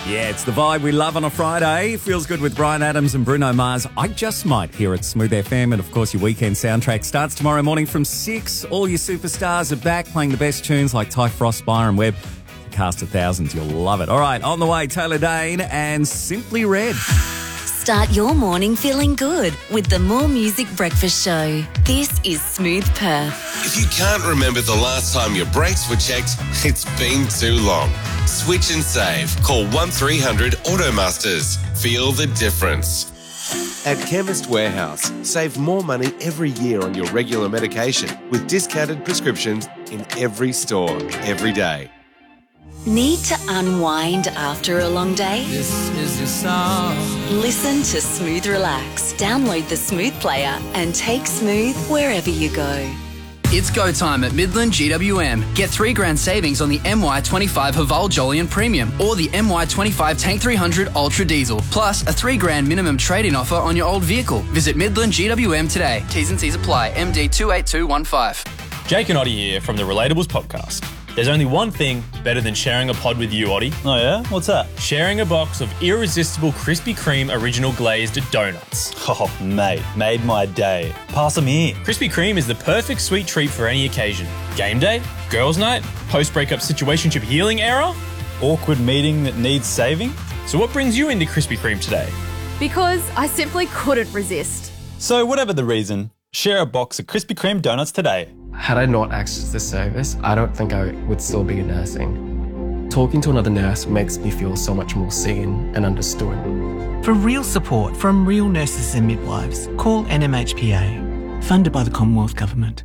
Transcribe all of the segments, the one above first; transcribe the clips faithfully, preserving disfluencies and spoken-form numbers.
Yeah, it's the vibe we love on a Friday. Feels good with Bryan Adams and Bruno Mars. I just might hear it. Smooth F M, and of course your weekend soundtrack starts tomorrow morning from six. All your superstars are back playing the best tunes like Ty Frost, Byron Webb. Cast of thousands, you'll love it. All right, on the way, Taylor Dane and Simply Red. Start your morning feeling good with the More Music Breakfast Show. This is Smooth Perth. If you can't remember the last time your brakes were checked, it's been too long. Switch and save. Call one three hundred Automasters. Feel the difference. At Chemist Warehouse, save more money every year on your regular medication with discounted prescriptions in every store, every day. Need to unwind after a long day? This is your song. Listen to Smooth Relax. Download the Smooth player and take Smooth wherever you go. It's go time at Midland G W M. Get three grand savings on the M Y twenty-five Haval Jolyon Premium or the M Y twenty-five Tank three hundred Ultra Diesel, plus a three grand minimum trade-in offer on your old vehicle. Visit Midland G W M today. T's and C's apply. M D two eight two one five. Jake and Oddie here from the Relatables podcast. There's only one thing better than sharing a pod with you, Oddie. Oh yeah? What's that? Sharing a box of irresistible Krispy Kreme original glazed donuts. Oh, mate, made my day. Pass them here. Krispy Kreme is the perfect sweet treat for any occasion. Game day, girls' night, post-breakup situationship healing era. Awkward meeting that needs saving. So what brings you into Krispy Kreme today? Because I simply couldn't resist. So whatever the reason, share a box of Krispy Kreme donuts today. Had I not accessed this service, I don't think I would still be nursing. Talking to another nurse makes me feel so much more seen and understood. For real support from real nurses and midwives, call N M H P A, funded by the Commonwealth Government.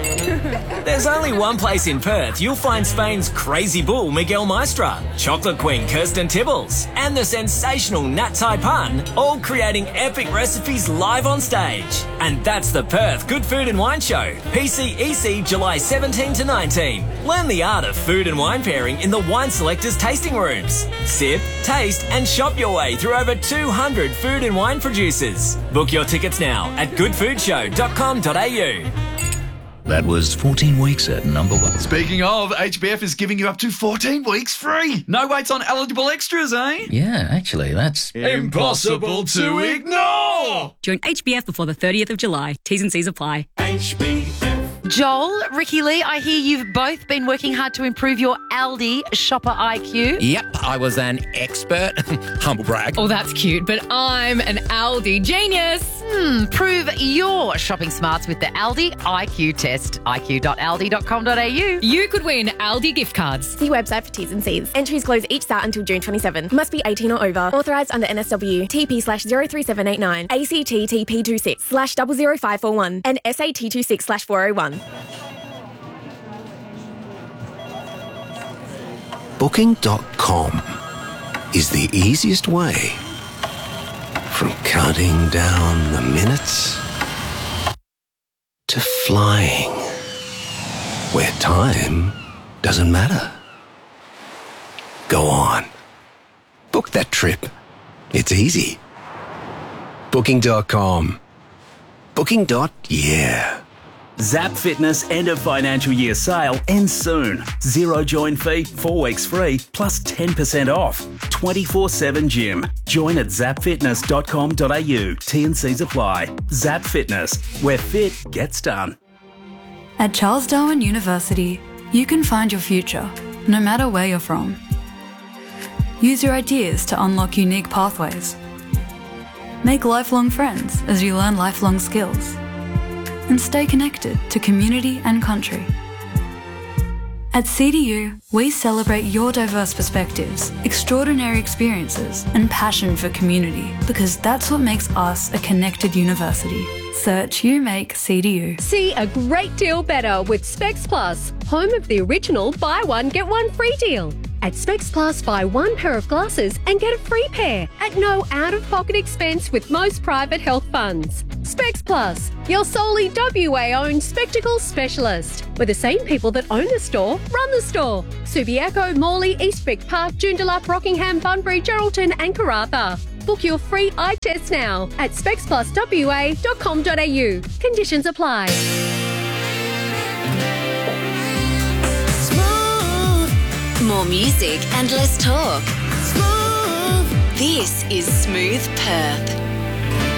There's only one place in Perth you'll find Spain's crazy bull Miguel Maestra, chocolate queen Kirsten Tibbles, and the sensational Nat Taipan, all creating epic recipes live on stage. And that's the Perth Good Food and Wine Show, P C E C July seventeenth to nineteenth. Learn the art of food and wine pairing in the Wine Selectors tasting rooms. Sip, taste and shop your way through over two hundred food and wine producers. Book your tickets now at good food show dot com dot a u. That was fourteen weeks at number one. Speaking of, H B F is giving you up to fourteen weeks free. No waits on eligible extras, eh? Yeah, actually, that's impossible to ignore. Join H B F before the thirtieth of July. T's and C's apply. H B F. Joel, Ricky Lee, I hear you've both been working hard to improve your Aldi shopper I Q. Yep, I was an expert. Humble brag. Oh, that's cute, but I'm an Aldi genius. Hmm, prove your shopping smarts with the Aldi I Q test. I Q dot aldi dot com dot a u. You could win Aldi gift cards. See website for T's and C's. Entries close each start until June twenty-seventh. Must be eighteen or over. Authorised under N S W. T P slash zero three seven eight nine. A C T T P two six slash double zero five four one. And S A T two six slash four oh one. Booking dot com is the easiest way from counting down the minutes to flying where time doesn't matter. Go on. Book that trip. It's easy. Booking dot com. Booking. Yeah. Zap Fitness end of financial year sale ends soon. Zero join fee, four weeks free, plus ten percent off. twenty-four seven gym. Join at zap fitness dot com dot a u. T and C's apply. Zap Fitness, where fit gets done. At Charles Darwin University, you can find your future, no matter where you're from. Use your ideas to unlock unique pathways. Make lifelong friends as you learn lifelong skills. And stay connected to community and country. At C D U, we celebrate your diverse perspectives, extraordinary experiences, and passion for community, because that's what makes us a connected university. Search You Make C D U. See a great deal better with Specs Plus, home of the original buy one, get one free deal. At Specs Plus, buy one pair of glasses and get a free pair at no out-of-pocket expense with most private health funds. Specs Plus, your solely W A-owned spectacles specialist, where the same people that own the store run the store. Subiaco, Morley, Eastwick Park, Joondalup, Rockingham, Bunbury, Geraldton and Karratha. Book your free eye test now at specs plus w a dot com dot a u. Conditions apply. More music and less talk. Smooth. This is Smooth Perth.